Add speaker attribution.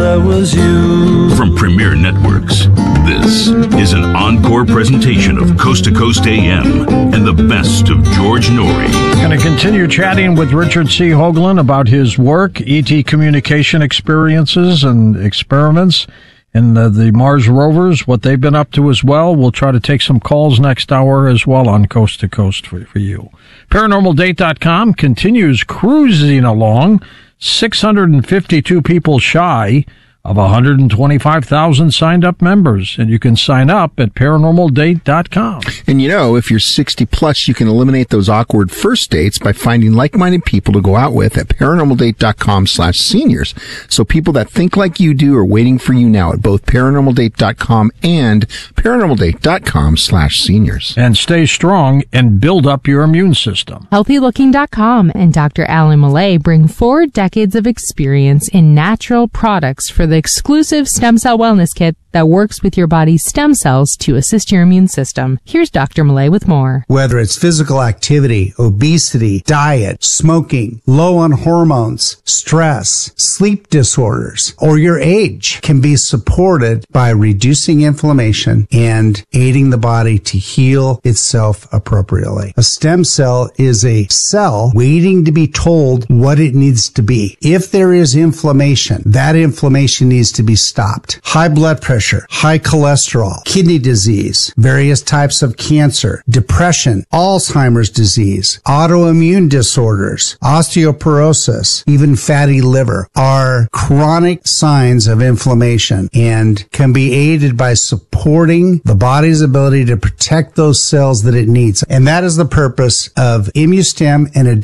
Speaker 1: that was you.
Speaker 2: From Premier Networks, this is an encore presentation of Coast to Coast AM and the best of George Noory.
Speaker 3: Going to continue chatting with Richard C. Hoagland about his work, ET communication experiences and experiments, and the Mars rovers, what they've been up to as well. We'll try to take some calls next hour as well on Coast to Coast for you. ParanormalDate.com continues cruising along, 652 people shy of 125,000 signed up members. And you can sign up at ParanormalDate.com.
Speaker 4: And you know, if you're 60 plus, you can eliminate those awkward first dates by finding like-minded people to go out with at ParanormalDate.com/seniors. So people that think like you do are waiting for you now at both ParanormalDate.com and ParanormalDate.com/seniors.
Speaker 3: And stay strong and build up your immune system.
Speaker 5: HealthyLooking.com and Dr. Alan Millay bring 4 decades of experience in natural products for the exclusive Stem Cell Wellness Kit that works with your body's stem cells to assist your immune system. Here's Dr. Millay with more.
Speaker 6: Whether it's physical activity, obesity, diet, smoking, low on hormones, stress, sleep disorders, or your age can be supported by reducing inflammation and aiding the body to heal itself appropriately. A stem cell is a cell waiting to be told what it needs to be. If there is inflammation, that inflammation needs to be stopped. High blood pressure, high cholesterol, kidney disease, various types of cancer, depression, Alzheimer's disease, autoimmune disorders, osteoporosis, even fatty liver are chronic signs of inflammation and can be aided by supporting the body's ability to protect those cells that it needs. And that is the purpose of ImmuStem and